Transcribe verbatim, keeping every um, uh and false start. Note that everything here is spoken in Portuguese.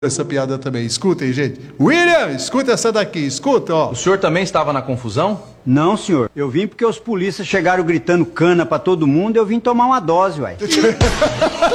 essa piada também. Escutem, gente. William, escuta essa daqui. Escuta, ó. O senhor também estava na confusão? Não, senhor. Eu vim porque os polícias chegaram gritando cana pra todo mundo e eu vim tomar uma dose, uai.